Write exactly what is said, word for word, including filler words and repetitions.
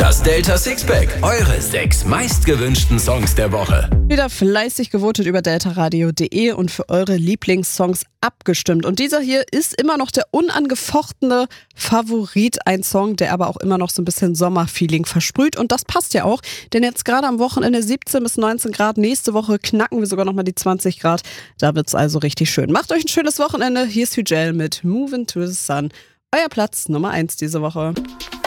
Das Delta Sixpack, eure sechs meistgewünschten Songs der Woche. Wieder fleißig gewotet über deltaradio punkt de und für eure Lieblingssongs abgestimmt. Und dieser hier ist immer noch der unangefochtene Favorit. Ein Song, der aber auch immer noch so ein bisschen Sommerfeeling versprüht. Und das passt ja auch, denn jetzt gerade am Wochenende siebzehn bis neunzehn Grad. Nächste Woche knacken wir sogar nochmal die zwanzig Grad. Da wird's also richtig schön. Macht euch ein schönes Wochenende. Hier ist Hügel mit Movin' to the Sun. Euer Platz Nummer eins diese Woche.